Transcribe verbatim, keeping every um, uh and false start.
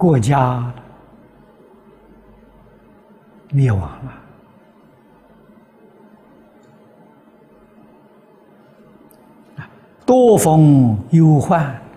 国家灭亡了。多风忧患，